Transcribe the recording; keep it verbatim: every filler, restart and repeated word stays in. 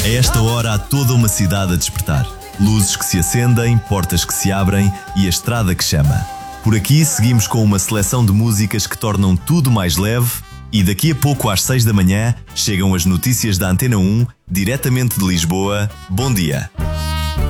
A esta hora há toda uma cidade a despertar. Luzes que se acendem, portas que se abrem e a estrada que chama. Por aqui seguimos com uma seleção de músicas que tornam tudo mais leve e daqui a pouco às seis da manhã chegam as notícias da Antena um, diretamente de Lisboa. Bom dia!